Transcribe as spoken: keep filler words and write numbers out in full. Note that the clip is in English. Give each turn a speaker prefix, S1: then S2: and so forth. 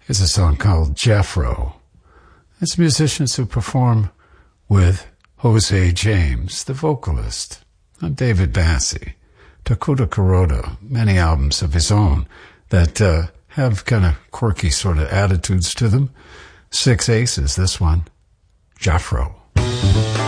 S1: Here's a song called Jethro. It's musicians who perform with Jose James, the vocalist. I'm David Bassi. Takuta Kuroda, many albums of his own that uh, have kind of quirky sort of attitudes to them. Six Aces, this one, Jethro.